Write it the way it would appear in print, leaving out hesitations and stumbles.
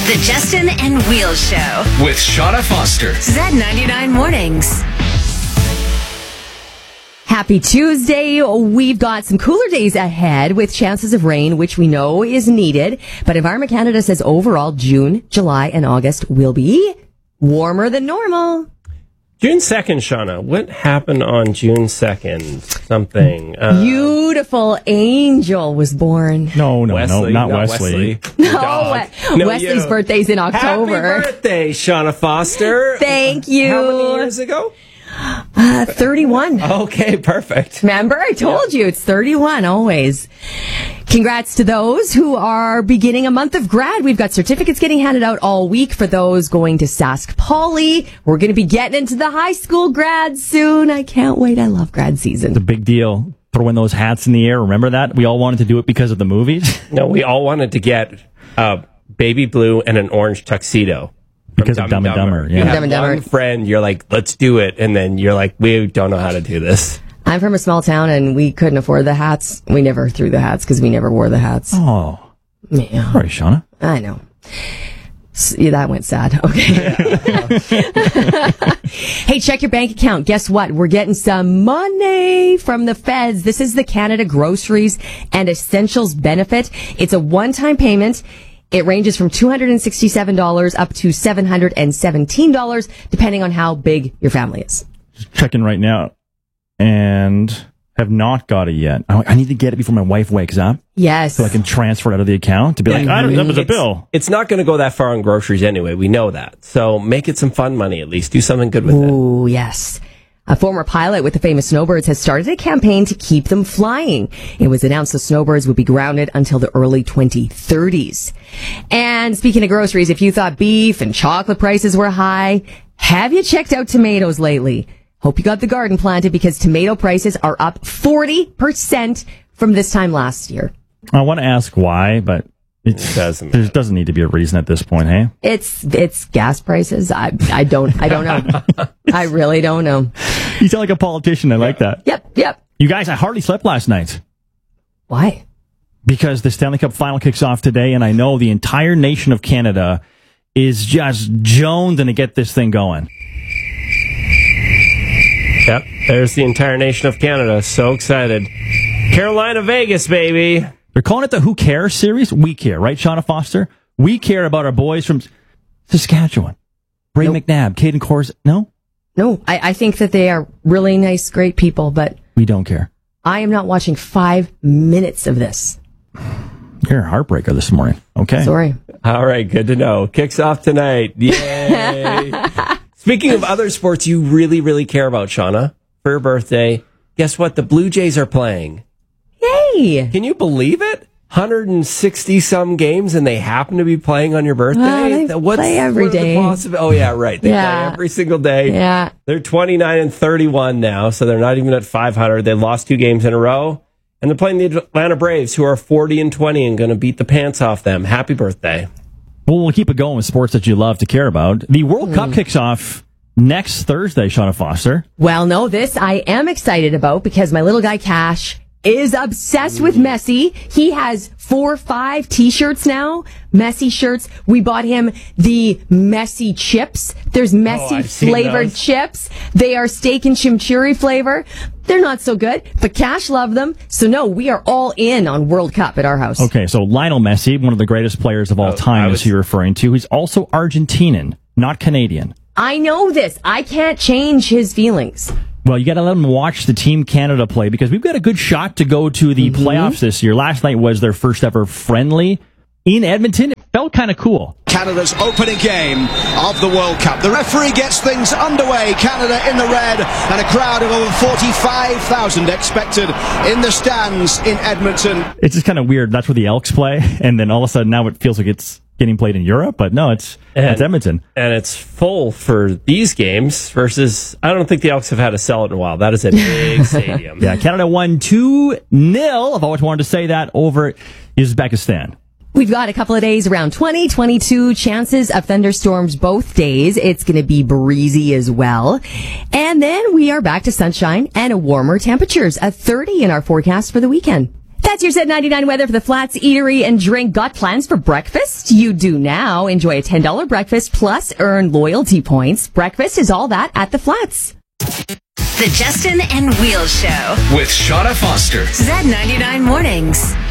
The Justin and Wheel Show with Shauna Foster. Z99 Mornings. Happy Tuesday. We've got some cooler days ahead with chances of rain, which we know is needed. But Environment Canada says overall June, July, and August will be warmer than normal. June 2nd, Shauna. What happened on June 2nd? Something. Beautiful angel was born. No, Wesley, not Wesley. No, Wesley's birthday's in October. Happy birthday, Shauna Foster. Thank you. How many years ago? 31. Okay, perfect. Remember, I told you, it's 31 always. Congrats to those who are beginning a month of grad. We've got certificates getting handed out all week for those going to Sask Poly. We're going to be getting into the high school grads soon. I can't wait. I love grad season. It's a big deal. Throwing those hats in the air. Remember that? We all wanted to do it because of the movies. No, we all wanted to get a baby blue and an orange tuxedo. Because of Dumb and Dumber. Yeah. You have Dumb and Dumber. one friend, you're like, let's do it. And then you're like, we don't know how to do this. I'm from a small town and we couldn't afford the hats. We never threw the hats because we never wore the hats. Oh. Yeah. Sorry, Shauna. I know. Yeah, that went sad. Okay. Hey, check your bank account. Guess what? We're getting some money from the feds. This is the Canada Groceries and Essentials benefit. It's a one-time payment. It ranges from $267 up to $717, depending on how big your family is. Just checking right now. And have not got it yet. I need to get it before my wife wakes up. Yes. So I can transfer it out of the account to be like, I don't know, that was a bill. It's not going to go that far on groceries anyway. We know that. So make it some fun money at least. Do something good with it. Ooh, yes. A former pilot with the famous Snowbirds has started a campaign to keep them flying. It was announced the Snowbirds would be grounded until the early 2030s. And speaking of groceries, if you thought beef and chocolate prices were high, have you checked out tomatoes lately? Hope you got the garden planted because tomato prices are up 40% from this time last year. I want to ask why, but there doesn't need to be a reason at this point, hey? It's gas prices. I don't know. I really don't know. You sound like a politician. I like that. Yep. You guys, I hardly slept last night. Why? Because the Stanley Cup final kicks off today, and I know the entire nation of Canada is just jonesing to get this thing going. Yep, there's the entire nation of Canada. So excited. Carolina, Vegas, baby. They're calling it the Who Cares series. We care, right, Shauna Foster? We care about our boys from Saskatchewan. Ray McNabb, Caden Kors. No? No, I think that they are really nice, great people, but we don't care. I am not watching 5 minutes of this. You're a heartbreaker this morning. Okay. Sorry. All right, good to know. Kicks off tonight. Yay. Speaking of other sports you really, really care about, Shauna, for your birthday, guess what? The Blue Jays are playing. Yay! Can you believe it? 160-some games, and they happen to be playing on your birthday? Well, they play every day. Oh, yeah, right. They play every single day. Yeah. They're 29-31 now, so they're not even at 500. They lost 2 games in a row, and they're playing the Atlanta Braves, who are 40-20 and going to beat the pants off them. Happy birthday. Well, we'll keep it going with sports that you love to care about. The World Cup kicks off next Thursday, Shauna Foster. Well, no, this I am excited about because my little guy Cash is obsessed with Messi. He has 4 or 5 T-shirts now, Messi shirts. We bought him the Messi chips. There's Messi flavored chips. They are steak and chimichurri flavor. They're not so good, but Cash loved them. So no, we are all in on World Cup at our house. Okay, so Lionel Messi, one of the greatest players of all time, is he referring to. He's also Argentinian, not Canadian. I know this. I can't change his feelings. Well, you got to let them watch the Team Canada play because we've got a good shot to go to the playoffs this year. Last night was their first ever friendly in Edmonton. It felt kind of cool. Canada's opening game of the World Cup. The referee gets things underway. Canada in the red and a crowd of over 45,000 expected in the stands in Edmonton. It's just kind of weird. That's where the Elks play, and then all of a sudden now it feels like it's getting played in Europe, but no, it's Edmonton. And it's full for these games versus, I don't think the Elks have had a sellout in a while. That is a big stadium. Yeah, Canada won 2-0. I've always wanted to say that over Uzbekistan. We've got a couple of days around 20, 22 chances of thunderstorms both days. It's going to be breezy as well. And then we are back to sunshine and warmer temperatures at 30 in our forecast for the weekend. That's your Z99 weather for the Flats Eatery and Drink. Got plans for breakfast? You do now. Enjoy a $10 breakfast plus earn loyalty points. Breakfast is all that at the Flats. The Justin and Wheels Show. With Shauna Foster. Z99 Mornings.